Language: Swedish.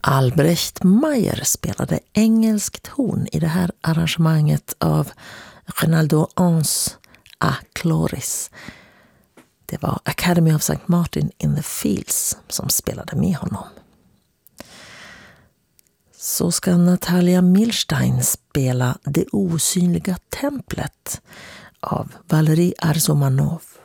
Albrecht Meyer spelade engelskt horn i det här arrangemanget av Rinaldo Ans A Chloris. Det var Academy of St. Martin in the Fields som spelade med honom. Så ska Natalia Milstein spela Det osynliga templet av Valery Arzomanov.